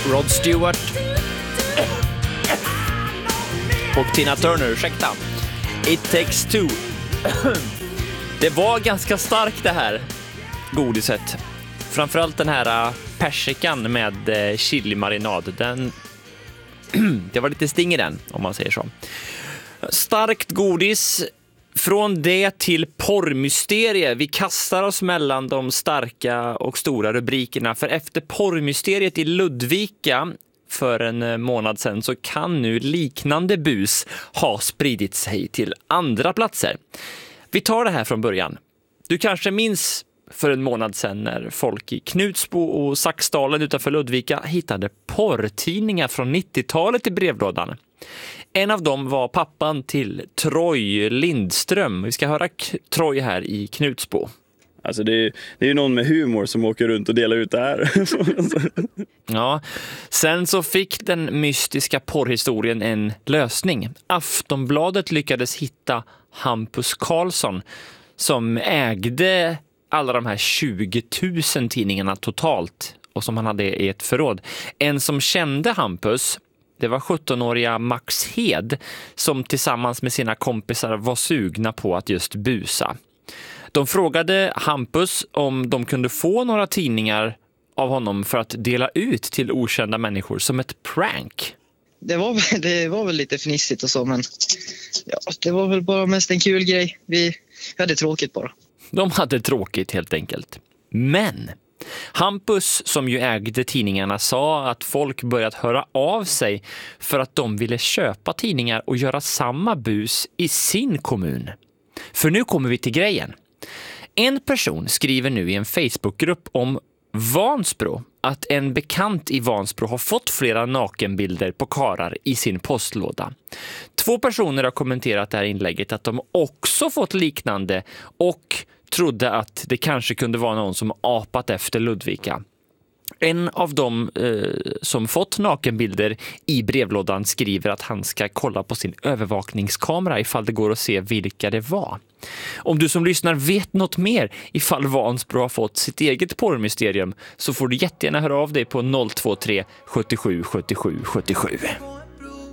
Rod Stewart och Tina Turner, ursäkta. It Takes Two. Det var ganska starkt det här godiset. Framförallt den här persikan med chilimarinad. Det var lite sting i den, om man säger så. Starkt godis. Från det till porrmysterie. Vi kastar oss mellan de starka och stora rubrikerna. För efter porrmysteriet i Ludvika för en månad sedan så kan nu liknande bus ha spridit sig till andra platser. Vi tar det här från början. Du kanske minns för en månad sedan när folk i Knutsbo och Saxdalen utanför Ludvika hittade porrtidningar från 90-talet i brevlådan. En av dem var pappan till Troy Lindström. Vi ska höra Troy här i Knutsbo. Alltså det är ju någon med humor som åker runt och delar ut det här. Ja, sen så fick den mystiska porrhistorien en lösning. Aftonbladet lyckades hitta Hampus Karlsson som ägde alla de här 20 000 tidningarna totalt och som han hade i ett förråd. En som kände Hampus, det var 17-åriga Max Hed som tillsammans med sina kompisar var sugna på att just busa. De frågade Hampus om de kunde få några tidningar av honom för att dela ut till okända människor som ett prank. Det var väl lite fnissigt och så, men ja, det var väl bara mest en kul grej. Vi hade tråkigt bara. De hade tråkigt helt enkelt. Men Hampus, som ju ägde tidningarna, sa att folk börjat höra av sig för att de ville köpa tidningar och göra samma bus i sin kommun. För nu kommer vi till grejen. En person skriver nu i en Facebookgrupp om Vansbro att en bekant i Vansbro har fått flera nakenbilder på karar i sin postlåda. 2 personer har kommenterat det här inlägget att de också fått liknande och trodde att det kanske kunde vara någon som apat efter Ludvika. En av dem som fått nakenbilder i brevlådan skriver att han ska kolla på sin övervakningskamera ifall det går att se vilka det var. Om du som lyssnar vet något mer ifall Vansbro har fått sitt eget porrmysterium så får du jättegärna höra av dig på 023 77 77 77.